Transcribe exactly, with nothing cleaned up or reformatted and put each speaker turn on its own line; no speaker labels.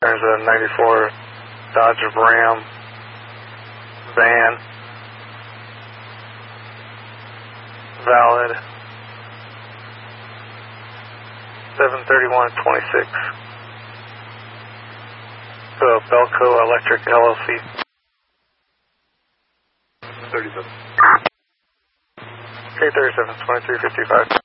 There's a ninety-four Dodge Ram van. Valid. seven thirty-one twenty-six. So Belco Electric L L C.
thirty-seven.
K thirty-seven, twenty-three fifty-five.